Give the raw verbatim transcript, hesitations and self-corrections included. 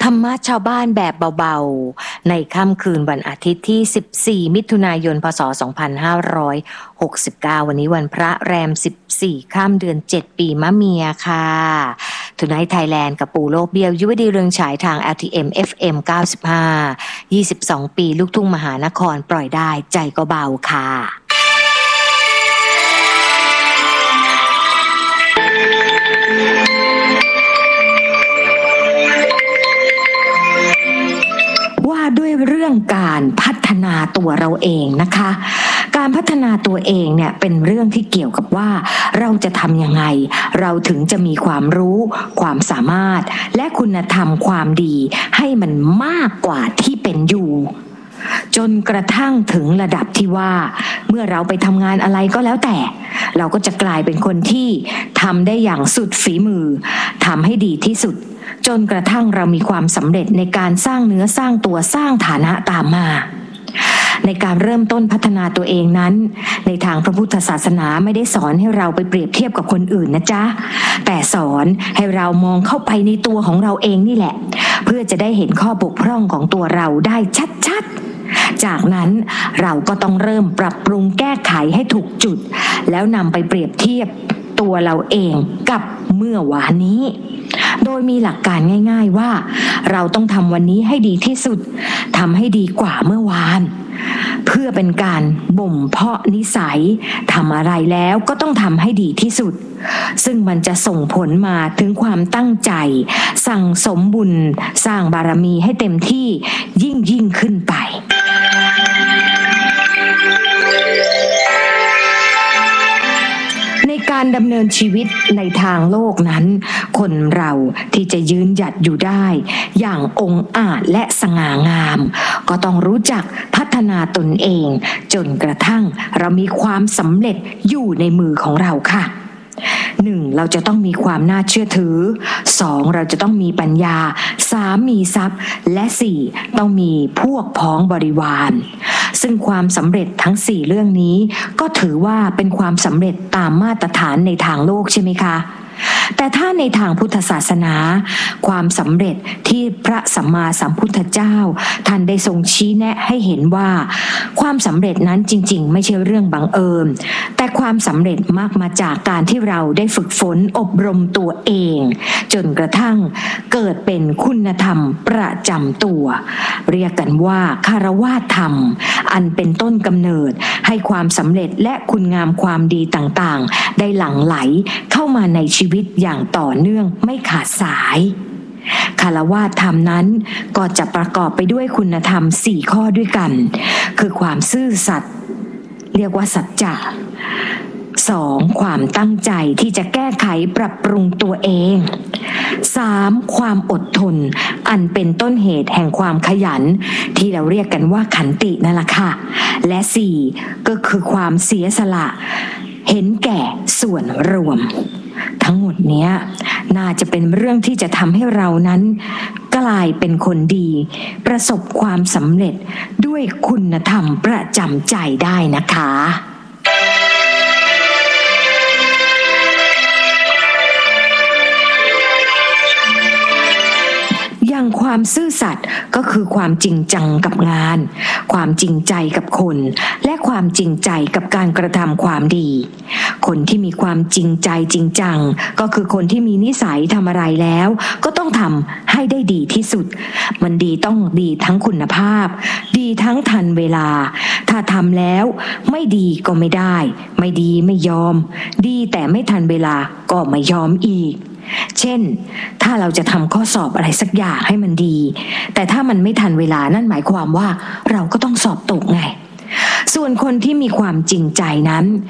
ธรรมะชาวบ้านแบบเบาๆในค่ำคืนวันอาทิตย์ที่สิบสี่มิถุนายนพศสองพันห้าร้อยหกสิบเก้าวันนี้วันพระแรมสิบสี่ค่ำเดือนเจ็ดปีมะเมียค่ะทุนไนท์ไทยแลนด์กับปู่โลกเบี้ยวยุวดีเรืองฉายทาง แอล ที เอ็ม เอฟ เอ็ม เก้าสิบห้า ยี่สิบสองปีลูกทุ่งมหานครปล่อยได้ใจก็เบาค่ะว่าด้วยเรื่องการพัฒนาตัวเราเองนะคะการพัฒนาตัวเองเนี่ยเป็นเรื่องที่เกี่ยวกับว่าเราจะทำยังไงเราถึงจะมีความรู้ความสามารถและคุณธรรมความดีให้มันมากกว่าที่เป็นอยู่จนกระทั่งถึงระดับที่ว่าเมื่อเราไปทำงานอะไรก็แล้วแต่เราก็จะกลายเป็นคนที่ทำได้อย่างสุดฝีมือทำให้ดีที่สุดจนกระทั่งเรามีความสำเร็จในการสร้างเนื้อสร้างตัวสร้างฐานะตามมาในการเริ่มต้นพัฒนาตัวเองนั้นในทางพระพุทธศาสนาไม่ได้สอนให้เราไปเปรียบเทียบกับคนอื่นนะจ๊ะแต่สอนให้เรามองเข้าไปในตัวของเราเองนี่แหละเพื่อจะได้เห็นข้อบกพร่องของตัวเราได้ชัดๆจากนั้นเราก็ต้องเริ่มปรับปรุงแก้ไขให้ถูกจุดแล้วนำไปเปรียบเทียบตัวเราเองกับเมื่อวานนี้โดยมีหลักการง่ายๆว่าเราต้องทำวันนี้ให้ดีที่สุดทำให้ดีกว่าเมื่อวานเพื่อเป็นการบ่มเพาะนิสัยทำอะไรแล้วก็ต้องทำให้ดีที่สุดซึ่งมันจะส่งผลมาถึงความตั้งใจสั่งสมบุญสร้างบารมีให้เต็มที่ยิ่งยิ่งขึ้นไปในการดำเนินชีวิตในทางโลกนั้นคนเราที่จะยืนหยัดอยู่ได้อย่างองอาจและสง่างามก็ต้องรู้จักพัฒนาตนเองจนกระทั่งเรามีความสำเร็จอยู่ในมือของเราค่ะหนึ่งเราจะต้องมีความน่าเชื่อถือสองเราจะต้องมีปัญญาสามมีทรัพย์และสี่ต้องมีพวกพ้องบริวารซึ่งความสำเร็จทั้งสี่เรื่องนี้ก็ถือว่าเป็นความสำเร็จตามมาตรฐานในทางโลกใช่ไหมคะแต่ถ้าในทางพุทธศาสนาความสำเร็จที่พระสัมมาสัมพุทธเจ้าท่านได้ทรงชี้แนะให้เห็นว่าความสำเร็จนั้นจริงๆไม่ใช่เรื่องบังเอิญแต่ความสำเร็จมากมาจากการที่เราได้ฝึกฝนอบรมตัวเองจนกระทั่งเกิดเป็นคุณธรรมประจำตัวเรียกกันว่าคารวะธรรมอันเป็นต้นกำเนิดให้ความสำเร็จและคุณงามความดีต่างๆได้หลั่งไหลเข้ามาในชีวิตอย่างต่อเนื่องไม่ขาดสายคารวะธรรมนั้นก็จะประกอบไปด้วยคุณธรรมสี่ข้อด้วยกันคือความซื่อสัตย์เรียกว่าสัจจะสองความตั้งใจที่จะแก้ไขปรับปรุงตัวเองสามความอดทนอันเป็นต้นเหตุแห่งความขยันที่เราเรียกกันว่าขันตินั่นแหละค่ะและสี่ก็คือความเสียสละเห็นแก่ส่วนรวมทั้งหมดเนี้ยน่าจะเป็นเรื่องที่จะทำให้เรานั้นกลายเป็นคนดีประสบความสำเร็จด้วยคุณธรรมประจำใจได้นะคะอย่างความซื่อสัตย์ก็คือความจริงจังกับงานความจริงใจกับคนและความจริงใจกับการกระทำความดีคนที่มีความจริงใจจริงจังก็คือคนที่มีนิสัยทำอะไรแล้วก็ต้องทำให้ได้ดีที่สุดมันดีต้องดีทั้งคุณภาพดีทั้งทันเวลาถ้าทำแล้วไม่ดีก็ไม่ได้ไม่ดีไม่ยอมดีแต่ไม่ทันเวลาก็ไม่ยอมอีกเช่นถ้าเราจะทำข้อสอบอะไรสักอย่างให้มันดีแต่ถ้ามันไม่ทันเวลานั่นหมายความว่าเราก็ต้องสอบตกไงส่วนคนที่มีความจริงใจนั้น